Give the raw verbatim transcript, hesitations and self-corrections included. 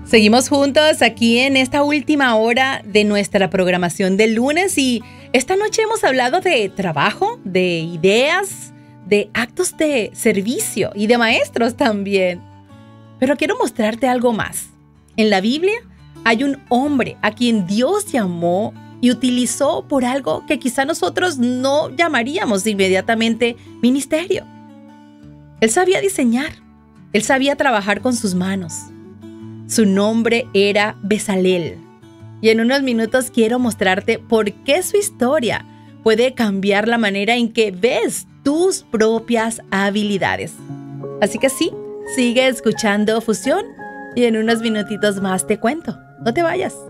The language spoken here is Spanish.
Seguimos juntos aquí en esta última hora de nuestra programación del lunes y esta noche hemos hablado de trabajo, de ideas, de actos de servicio y de maestros también. Pero quiero mostrarte algo más. En la Biblia hay un hombre a quien Dios llamó y utilizó por algo que quizá nosotros no llamaríamos inmediatamente ministerio. Él sabía diseñar, él sabía trabajar con sus manos. Su nombre era Bezalel. Y en unos minutos quiero mostrarte por qué su historia puede cambiar la manera en que ves tus propias habilidades. Así que sí, sigue escuchando Fusión y en unos minutitos más te cuento. No te vayas.